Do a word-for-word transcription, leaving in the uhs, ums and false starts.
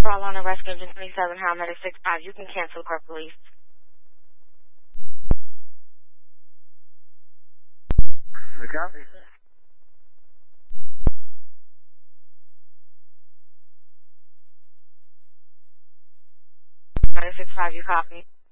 Call on arrest engine twenty-seven, How Medic six five. You can cancel car, police. The copy. Medic six five, you copy.